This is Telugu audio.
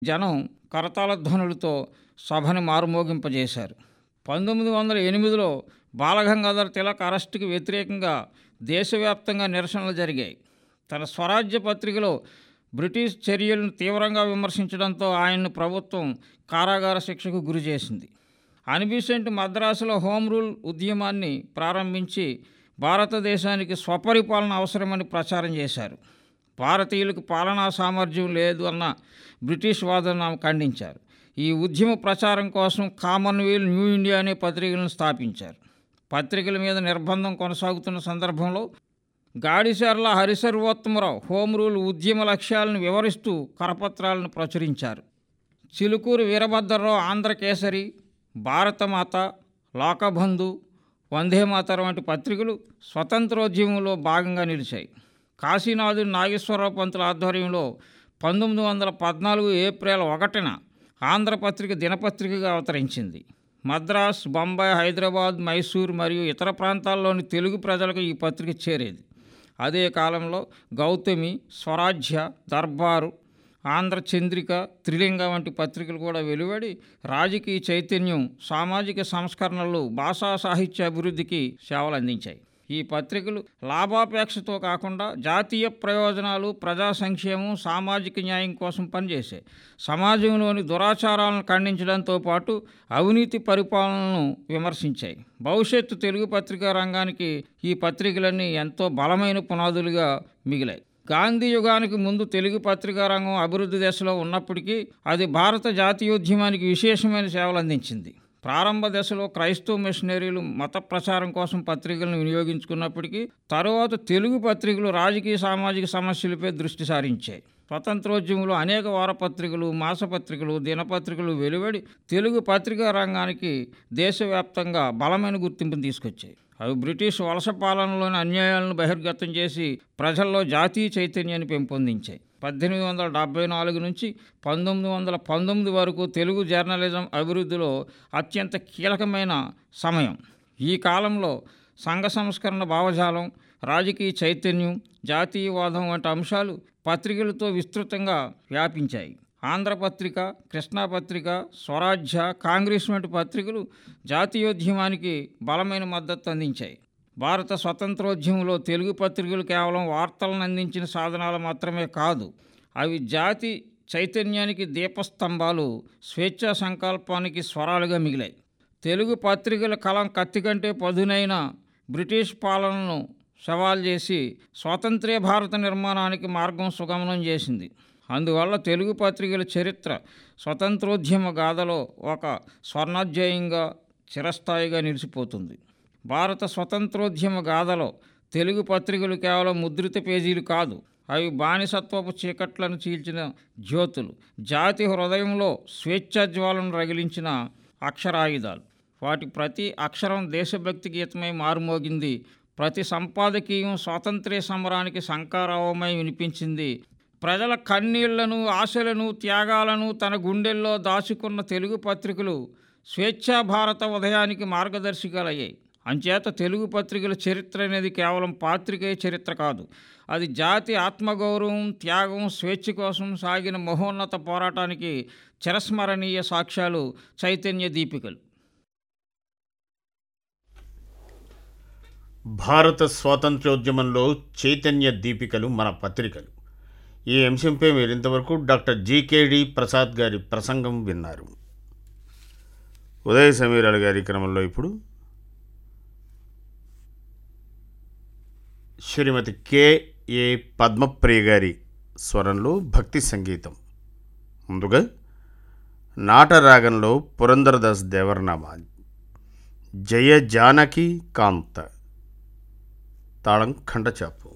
జనం కరతాళ ధ్వనులతో సభని మారుమోగింపజేశారు. 1908లో బాలగంగాధర తిలక్ అరెస్టుకి వ్యతిరేకంగా దేశవ్యాప్తంగా నిరసనలు జరిగాయి. తన స్వరాజ్య పత్రికలో బ్రిటిష్ చర్యలను తీవ్రంగా విమర్శించడంతో ఆయన్ను ప్రభుత్వం కారాగార శిక్షకు గురి చేసింది. అనిబిసెంట్ మద్రాసులో హోమ్ రూల్ ఉద్యమాన్ని ప్రారంభించి భారతదేశానికి స్వపరిపాలన అవసరమని ప్రచారం చేశారు. భారతీయులకు పాలనా సామర్థ్యం లేదు అన్న బ్రిటిష్ వాదనను ఖండించారు. ఈ ఉద్యమ ప్రచారం కోసం కామన్వెల్త్ న్యూ ఇండియా అనే పత్రికలను స్థాపించారు. పత్రికల మీద నిర్బంధం కొనసాగుతున్న సందర్భంలో గాడిసెర్ల హరిసర్వోత్తమరావు హోమ్ రూల్ ఉద్యమ లక్ష్యాలను వివరిస్తూ కరపత్రాలను ప్రచురించారు. చిలుకూరు వీరభద్రరావు ఆంధ్రకేసరి, భారతమాత, లోకబంధు, వందేమాతరం వంటి పత్రికలు స్వతంత్రోద్యమంలో భాగంగా నిలిచాయి. కాశీనాథుడు నాగేశ్వరరావు పంతుల ఆధ్వర్యంలో 1914 ఏప్రిల్ 1న ఆంధ్రపత్రిక దినపత్రికగా అవతరించింది. మద్రాస్, బొంబాయి, హైదరాబాద్, మైసూర్ మరియు ఇతర ప్రాంతాల్లోని తెలుగు ప్రజలకు ఈ పత్రిక చేరేది. అదే కాలంలో గౌతమి, స్వరాజ్య, దర్బారు, ఆంధ్రచంద్రిక, త్రిలింగ వంటి పత్రికలు కూడా వెలువడి రాజకీయ చైతన్యం, సామాజిక సంస్కరణలు, భాషా సాహిత్య అభివృద్ధికి సేవలు అందించాయి. ఈ పత్రికలు లాభాపేక్షతో కాకుండా జాతీయ ప్రయోజనాలు, ప్రజా సంక్షేమం, సామాజిక న్యాయం కోసం పనిచేశాయి. సమాజంలోని దురాచారాలను ఖండించడంతో పాటు అవినీతి పరిపాలనను విమర్శించాయి. భవిష్యత్తు తెలుగు పత్రికా రంగానికి ఈ పత్రికలన్నీ ఎంతో బలమైన పునాదులుగా మిగిలాయి. గాంధీ యుగానికి ముందు తెలుగు పత్రికా రంగం అభివృద్ధి దశలో ఉన్నప్పటికీ అది భారత జాతీయోద్యమానికి విశేషమైన సేవలు అందించింది. ప్రారంభ దశలో క్రైస్తవ మిషనరీలు మత ప్రచారం కోసం పత్రికలను వినియోగించుకున్నప్పటికీ తరువాత తెలుగు పత్రికలు రాజకీయ సామాజిక సమస్యలపై దృష్టి సారించాయి. స్వతంత్రోద్యమంలో అనేక వారపత్రికలు, మాసపత్రికలు, దినపత్రికలు వెలువడి తెలుగు పత్రికా రంగానికి దేశవ్యాప్తంగా బలమైన గుర్తింపును తీసుకొచ్చాయి. అవి బ్రిటిష్ వలస పాలనలోని అన్యాయాలను బహిర్గతం చేసి ప్రజల్లో జాతీయ చైతన్యాన్ని పెంపొందించాయి. 1874 నుంచి 1919 వరకు తెలుగు జర్నలిజం అభివృద్ధిలో అత్యంత కీలకమైన సమయం. ఈ కాలంలో సంఘ సంస్కరణ భావజాలం, రాజకీయ చైతన్యం, జాతీయవాదం వంటి అంశాలు పత్రికలతో విస్తృతంగా వ్యాపించాయి. ఆంధ్రపత్రిక, కృష్ణాపత్రిక, స్వరాజ్య, కాంగ్రెస్ వంటి పత్రికలు జాతీయోద్యమానికి బలమైన మద్దతు అందించాయి. భారత స్వతంత్రోద్యమంలో తెలుగు పత్రికలు కేవలం వార్తలను అందించిన సాధనాలు మాత్రమే కాదు, అవి జాతి చైతన్యానికి దీపస్తంభాలు, స్వేచ్ఛా సంకల్పానికి స్వరాలుగా మిగిలాయి. తెలుగు పత్రికల కలం కత్తి కంటే పదునైన బ్రిటిష్ పాలనను సవాల్ చేసి స్వాతంత్ర్య భారత నిర్మాణానికి మార్గం సుగమనం చేసింది. అందువల్ల తెలుగు పత్రికల చరిత్ర స్వతంత్రోద్యమ గాథలో ఒక స్వర్ణాధ్యాయంగా చిరస్థాయిగా నిలిచిపోతుంది. భారత స్వతంత్రోద్యమ గాథలో తెలుగు పత్రికలు కేవలం ముద్రిత పేజీలు కాదు, అవి బానిసత్వపు చీకట్లను చీల్చిన జ్యోతులు, జాతి హృదయంలో స్వేచ్ఛాజ్వాలను రగిలించిన అక్షరాయుధాలు. వాటి ప్రతి అక్షరం దేశభక్తి గీతమై మారుమోగింది. ప్రతి సంపాదకీయం స్వాతంత్ర్య సమరానికి శంఖారావమై వినిపించింది. ప్రజల కన్నీళ్లను, ఆశలను, త్యాగాలను తన గుండెల్లో దాచుకున్న తెలుగు పత్రికలు స్వేచ్ఛా భారత ఉదయానికి మార్గదర్శకాలయ్యాయి. అంచేత తెలుగు పత్రికల చరిత్ర అనేది కేవలం పాత్రికేయ చరిత్ర కాదు, అది జాతి ఆత్మగౌరవం, త్యాగం, స్వేచ్ఛ కోసం సాగిన మహోన్నత పోరాటానికి చిరస్మరణీయ సాక్ష్యాలు, చైతన్య దీపికలు. భారత స్వాతంత్ర్యోద్యమంలో చైతన్య దీపికలు మన పత్రికలు. ఈ అంశంపై మీరు ఇంతవరకు డాక్టర్ జీకేడి ప్రసాద్ గారి ప్రసంగం విన్నారు. ఉదయ సమీరాల గారి క్రమంలో ఇప్పుడు శ్రీమతి కెఏ పద్మప్రియ గారి స్వరంలో భక్తి సంగీతం. ముందుగా నాటరాగంలో పురందరదాస్ దేవరనామా, జయ జానకి కాంత, తాళం ఖండచాపు.